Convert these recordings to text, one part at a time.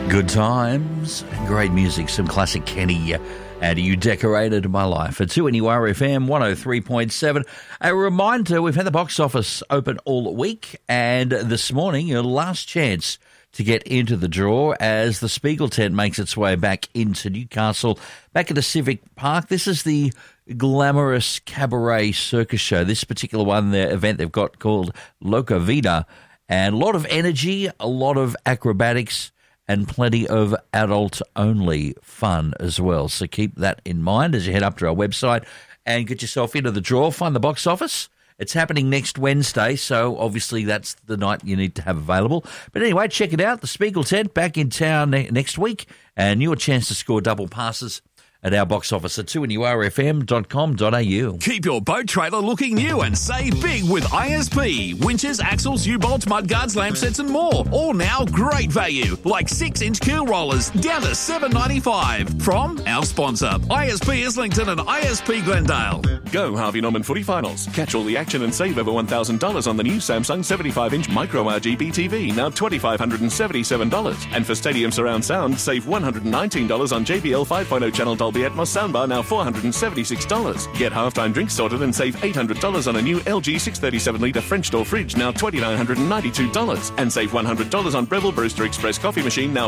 Good times, great music, some classic Kenny. And You Decorated My Life at 2NURFM 103.7. A reminder, we've had the box office open all week, and this morning, your last chance to get into the draw as the Spiegel tent makes its way back into Newcastle, back at the Civic Park. This is the glamorous cabaret circus show. This particular one, the event they've got called Loca Vida, and a lot of energy, a lot of acrobatics, and plenty of adult-only fun as well. So keep that in mind as you head up to our website and get yourself into the draw. Find the box office. It's happening next Wednesday, so obviously that's the night you need to have available. But anyway, check it out. The Spiegel tent back in town next week, and your chance to score double passes at our box office at 2NURFM.com.au. Keep your boat trailer looking new and save big with ISP. Winches, axles, U-bolts, mudguards, lamp sets and more. All now great value, like 6-inch keel rollers down to $7.95 from our sponsor, ISP Islington and ISP Glendale. Go Harvey Norman Footy Finals. Catch all the action and save over $1,000 on the new Samsung 75-inch Micro RGB TV, now $2,577. And for Stadium Surround Sound, save $119 on JBL 5.0 channel Dolby Atmos soundbar, now $476. Get halftime drinks sorted and save $800 on a new LG 637-litre French door fridge, now $2,992. And save $100 on Breville Brewster Express coffee machine, now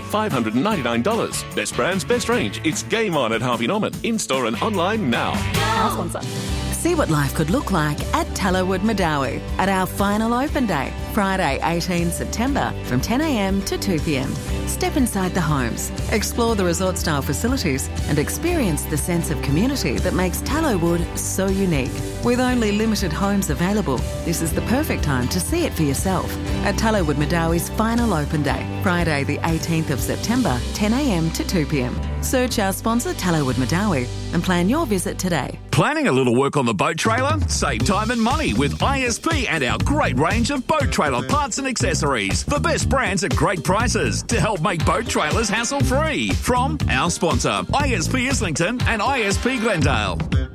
$599. Best brands, best range. It's game on at Harvey Norman. In-store and online now. Our sponsor. See what life could look like at Tallowood Madawi at our final open day, Friday 18 September from 10 a.m. to 2 p.m. Step inside the homes, explore the resort-style facilities and experience the sense of community that makes Tallowood so unique. With only limited homes available, this is the perfect time to see it for yourself at Tallowood Madawi's final open day, Friday the 18th of September, 10 a.m. to 2 p.m. Search our sponsor Tallowood Madawi and plan your visit today. Planning a little work on the boat trailer? Save time and money with ISP and our great range of boat trailer parts and accessories. The best brands at great prices to help make boat trailers hassle-free. From our sponsor, ISP Islington and ISP Glendale.